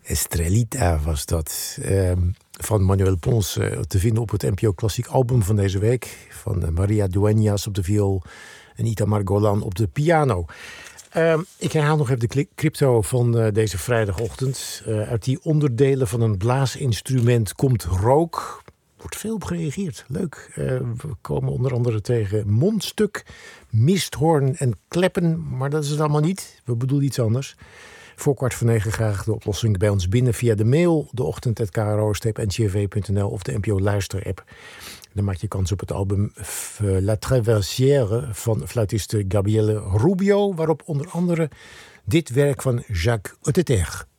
Estrellita was dat. Van Manuel Pons te vinden op het NPO Klassiek album van deze week. Van Maria Dueñas op de viool en Itamar Golan op de piano. Ik herhaal nog even de crypto van deze vrijdagochtend. Uit die onderdelen van een blaasinstrument komt rook. Wordt veel op gereageerd. Leuk. We komen onder andere tegen mondstuk, misthoorn en kleppen. Maar dat is het allemaal niet. We bedoelen iets anders. Voor 8:45 graag de oplossing bij ons binnen via de mail. deochtend@kro-ncrv.nl of de NPO Luister-app. Dan maak je kans op het album La Traversière van fluitiste Gabriele Rubio. Waarop onder andere dit werk van Jacques Hotteterre